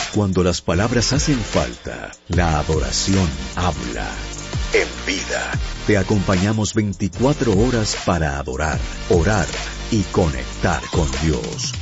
Cuando las palabras hacen falta, la adoración habla. En Vida, te acompañamos 24 horas para adorar, orar y conectar con Dios.